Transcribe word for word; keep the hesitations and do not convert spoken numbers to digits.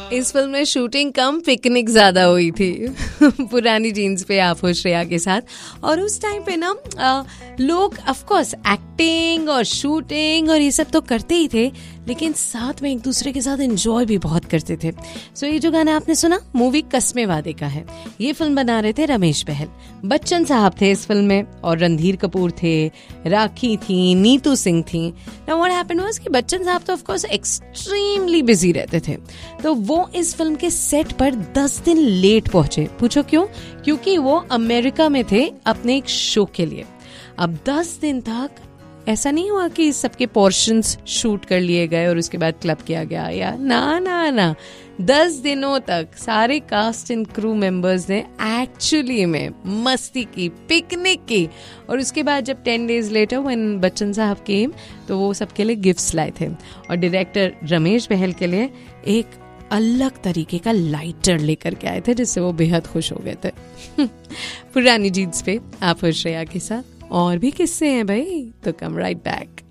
इस फिल्म में शूटिंग कम पिकनिक ज्यादा हुई थी पुरानी जीन्स पे आप हो श्रेया के साथ। और उस टाइम पे ना लोग ऑफ कोर्स एक्टिंग और शूटिंग और ये सब तो करते ही थे, लेकिन साथ में एक दूसरे के साथ एंजॉय भी बहुत करते थे। सो so, ये जो गाना आपने सुना मूवी कसमे वादे का है। ये फिल्म बना रहे थे रमेश बहल, बच्चन साहब थे इस फिल्म में और रणधीर कपूर थे, राखी थी, नीतू सिंह थी। नाउ व्हाट हैपेंड वाज कि बच्चन साहब तो ऑफ कोर्स एक्सट्रीमली बिजी रहते थे, तो वो इस फिल्म के सेट पर दस दिन लेट पहुंचे। पूछो क्यों? क्योंकि वो अमेरिका में थे अपने एक शो के लिए। अब दस दिन तक ऐसा नहीं हुआ कि सबके पोर्शंस शूट कर लिए गए और उसके बाद क्लब किया गया, या ना ना ना दस दिनों तक सारे कास्ट एंड क्रू मेंबर्स ने एक्चुअली में मस्ती की, पिकनिक की। और उसके बाद जब ten days later when Bachchan साहब केम तो वो सबके लिए गिफ्ट्स लाए थे और डायरेक्टर रमेश बहल के लिए एक अलग तरीके का लाइटर लेकर के आए थे, जिससे वो बेहद खुश हो गए थे पुरानी जीन्स पे आप हो श्रेया के साथ। और भी किस्से हैं भाई, तो कम राइट बैक।